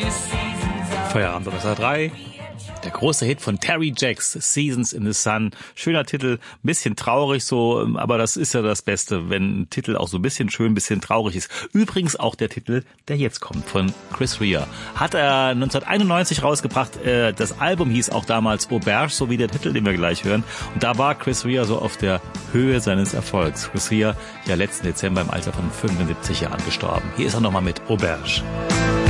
Feierabend auf SR 3. Der große Hit von Terry Jacks, Seasons in the Sun. Schöner Titel, bisschen traurig so, aber das ist ja das Beste, wenn ein Titel auch so ein bisschen schön, ein bisschen traurig ist. Übrigens auch der Titel, der jetzt kommt, von Chris Rea. Hat er 1991 rausgebracht. Das Album hieß auch damals Auberge, so wie der Titel, den wir gleich hören. Und da war Chris Rea so auf der Höhe seines Erfolgs. Chris Rea, ja letzten Dezember im Alter von 75 Jahren gestorben. Hier ist er nochmal mit Auberge.